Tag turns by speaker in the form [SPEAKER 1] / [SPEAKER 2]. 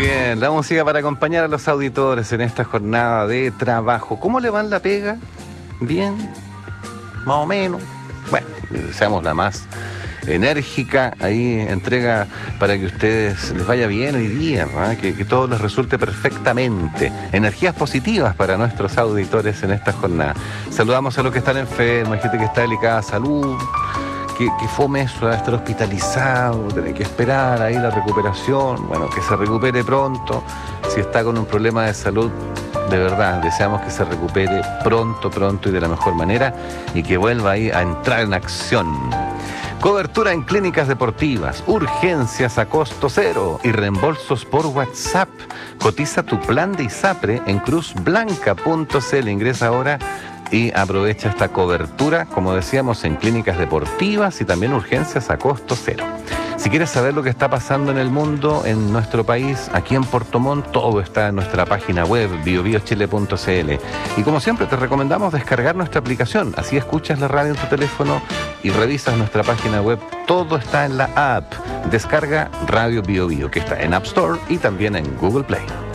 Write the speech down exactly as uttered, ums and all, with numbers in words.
[SPEAKER 1] bien, la música para acompañar a los auditores en esta jornada de trabajo. ¿Cómo le va en la pega? ¿Bien? ¿Más o menos? Bueno, deseamos la más enérgica ahí entrega para que ustedes les vaya bien hoy día, ¿no? que, que todo les resulte perfectamente. Energías positivas para nuestros auditores en esta jornada. Saludamos a los que están enfermos, hay gente que está delicada de salud. Que, que fome eso, a estar hospitalizado, tener que esperar ahí la recuperación, bueno, que se recupere pronto. Si está con un problema de salud, de verdad, deseamos que se recupere pronto, pronto y de la mejor manera y que vuelva ahí a entrar en acción. Cobertura en clínicas deportivas, urgencias a costo cero y reembolsos por WhatsApp. Cotiza tu plan de ISAPRE en cruz blanca punto c l. Ingresa ahora y aprovecha esta cobertura, como decíamos, en clínicas deportivas y también urgencias a costo cero. Si quieres saber lo que está pasando en el mundo, en nuestro país, aquí en Puerto Montt, todo está en nuestra página web, bio bio chile punto c l. Y como siempre, te recomendamos descargar nuestra aplicación. Así escuchas la radio en tu teléfono y revisas nuestra página web. Todo está en la app. Descarga Radio Bio Bio, que está en App Store y también en Google Play.